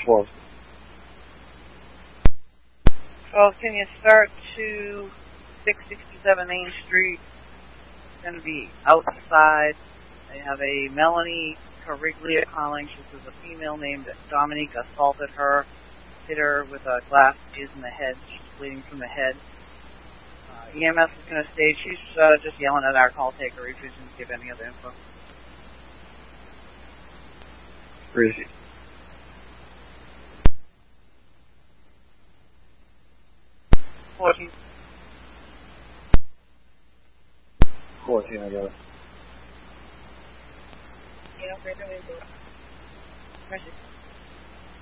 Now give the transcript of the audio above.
12. 12, can you start to 667 Main Street? It's going to be outside. They have a Melanie Cariglia calling. She says a female named Dominique assaulted her, hit her with a glass vase in the head. She's bleeding from the head. EMS is going to stay. She's just yelling at our call taker, refusing to give any other info. Where is he? 14. 14, I got it. Mercy.